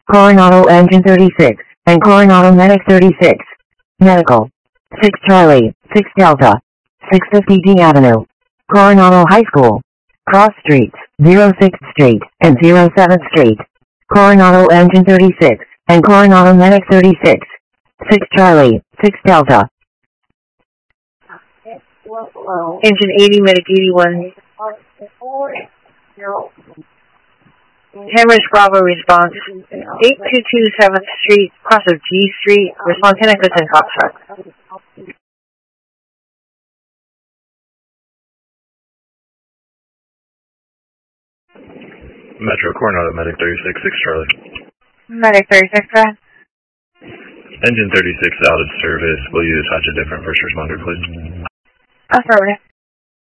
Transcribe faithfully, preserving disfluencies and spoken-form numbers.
Coronado Engine thirty-six, and Coronado Medic thirty-six. Medical. six Charlie, six Delta. six fifty D Avenue. Coronado High School. Cross Streets, zero sixth Street, and zero seventh Street. Coronado Engine thirty-six, and Coronado Medic thirty-six. six Charlie, six Delta. Engine eighty, Medic eighty-one. Hemorrhage Bravo response. eight two two seventh Street, cross of G Street. Response ten Echo ten Foxtrot. Metro Coronado Medic thirty-six, six Charlie. Medic thirty-six, go ahead. Engine thirty-six out of service. Will you attach a different first responder, please? Affirmative.